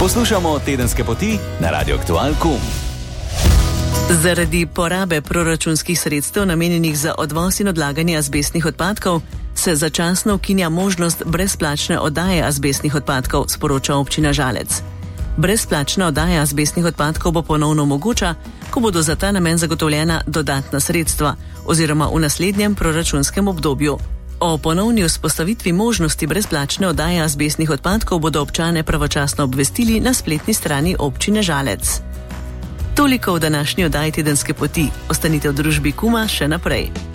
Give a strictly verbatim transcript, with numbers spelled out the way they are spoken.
Poslušamo Tedenske poti na Radio Aktual pika com. Zaradi porabe proračunskih sredstev namenjenih za odvoz in odlaganje azbestnih odpadkov se začasno ukinja možnost brezplačne oddaje azbestnih odpadkov, sporoča občina Žalec. Brezplačna oddaja azbestnih odpadkov bo ponovno mogoča, ko bodo za ta namen zagotovljena dodatna sredstva oziroma v naslednjem proračunskem obdobju. O ponovni vzpostavitvi možnosti brezplačne oddaje azbestnih odpadkov bodo občane pravočasno obvestili na spletni strani občine Žalec. Toliko v današnji oddaji Tedenske poti. Ostanite v družbi Kuma še naprej.